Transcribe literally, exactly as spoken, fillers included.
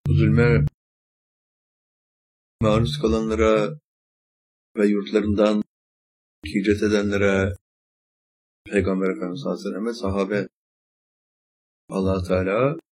zulme maruz kalanlara ve yurtlarından hicret edenlere, Peygamber Efendimiz Aleyhisselam'a, sahabe, Allah Teala